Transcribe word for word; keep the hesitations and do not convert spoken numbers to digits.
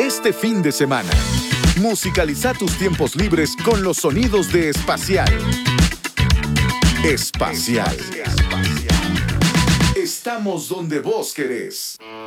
este fin de semana. Musicaliza tus tiempos libres con los sonidos de Espacial. Espacial. Estamos donde vos querés.